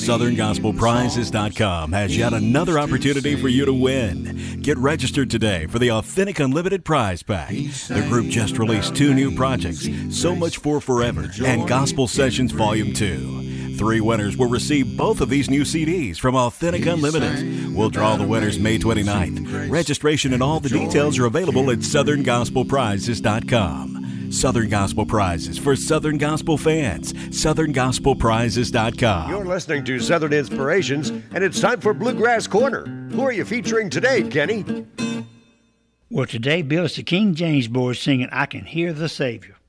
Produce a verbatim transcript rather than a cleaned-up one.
Southern Gospel Prizes dot com has yet another opportunity for you to win. Get registered today for the Authentic Unlimited Prize Pack. The group just released two new projects, So Much for Forever and Gospel Sessions Volume two. Three winners will receive both of these new C Ds from Authentic Unlimited. We'll draw the winners May twenty-ninth. Registration and all the details are available at Southern Gospel Prizes dot com. Southern Gospel Prizes for Southern Gospel fans. Southern Gospel Prizes dot com. You're listening to Southern Inspirations, and it's time for Bluegrass Corner. Who are you featuring today, Kenny? Well, today, Bill, it's the King James Boys singing I Can Hear the Savior.